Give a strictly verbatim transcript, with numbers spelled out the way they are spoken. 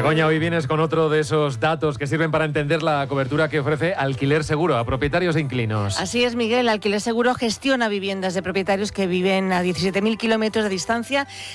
Begoña, hoy vienes con otro de esos datos que sirven para entender la cobertura que ofrece Alquiler Seguro a propietarios de inquilinos. Así es, Miguel. Alquiler Seguro gestiona viviendas de propietarios que viven a diecisiete mil kilómetros de distancia